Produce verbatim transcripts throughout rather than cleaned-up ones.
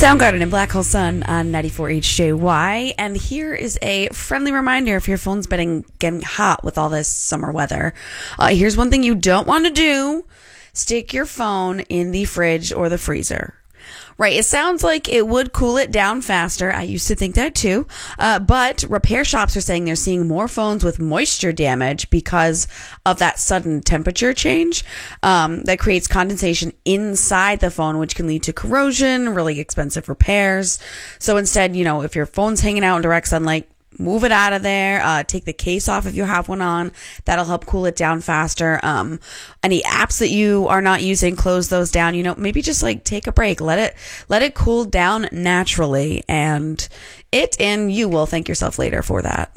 Soundgarden and Black Hole Sun on ninety-four H J Y. And here is a friendly reminder if your phone's been getting hot with all this summer weather. Uh, here's one thing you don't want to do. Stick your phone in the fridge or the freezer. Right, it sounds like it would cool it down faster. I used to think that too. Uh, but repair shops are saying they're seeing more phones with moisture damage because of that sudden temperature change um, that creates condensation inside the phone, which can lead to corrosion, really expensive repairs. So instead, you know, if your phone's hanging out in direct sunlight, move it out of there. Uh, take the case off if you have one on. That'll help cool it down faster. Um, any apps that you are not using, close those down. You know, maybe just like take a break. Let it let it cool down naturally, and it and you will thank yourself later for that.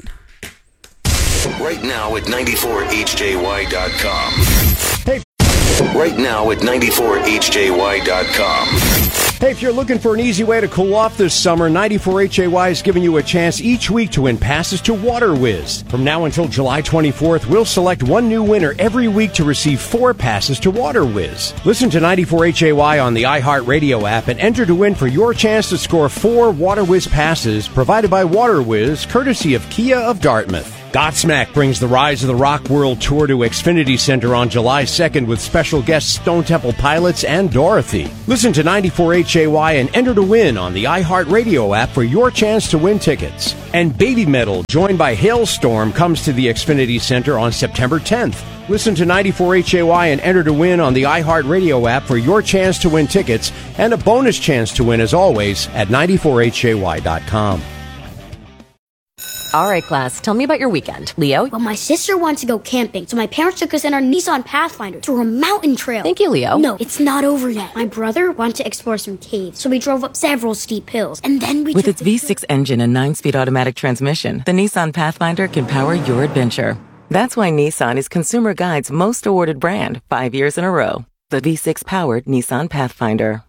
Right now at ninety-four H J Y dot com. Hey. Right now at ninety-four H J Y dot com. Hey, if you're looking for an easy way to cool off this summer, ninety-four H J Y is giving you a chance each week to win passes to WaterWiz. From now until July twenty-fourth, we'll select one new winner every week to receive four passes to WaterWiz. Listen to ninety-four H J Y on the iHeartRadio app and enter to win for your chance to score four WaterWiz passes provided by WaterWiz, courtesy of Kia of Dartmouth. Godsmack brings the Rise of the Rock World Tour to Xfinity Center on July second with special guests Stone Temple Pilots and Dorothy. Listen to ninety-four H J Y and enter to win on the iHeartRadio app for your chance to win tickets. And Baby Metal, joined by Hailstorm, comes to the Xfinity Center on September tenth. Listen to ninety-four H J Y and enter to win on the iHeartRadio app for your chance to win tickets and a bonus chance to win, as always, at ninety-four H J Y dot com. All right, class, tell me about your weekend. Leo? Well, my sister wanted to go camping, so my parents took us in our Nissan Pathfinder to a mountain trail. Thank you, Leo. No, it's not over yet. My brother wanted to explore some caves, so we drove up several steep hills, and then we With took its V six engine and nine-speed automatic transmission, the Nissan Pathfinder can power your adventure. That's why Nissan is Consumer Guide's most awarded brand, five years in a row. The V six-powered Nissan Pathfinder.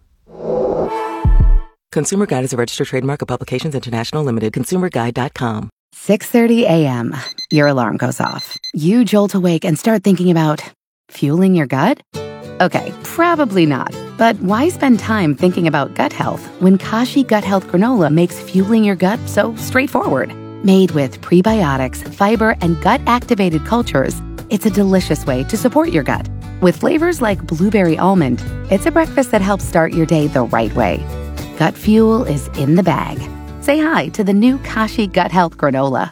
Consumer Guide is a registered trademark of Publications International Limited. consumer guide dot com. six thirty a.m. Your alarm goes off. You jolt awake and start thinking about fueling your gut? Okay, probably not. But why spend time thinking about gut health when Kashi Gut Health Granola makes fueling your gut so straightforward? Made with prebiotics, fiber, and gut-activated cultures, it's a delicious way to support your gut. With flavors like blueberry almond, it's a breakfast that helps start your day the right way. Gut fuel is in the bag. Say hi to the new Kashi Gut Health Granola.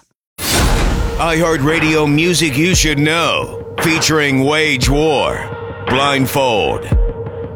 iHeartRadio music you should know. Featuring Wage War, Blindfold,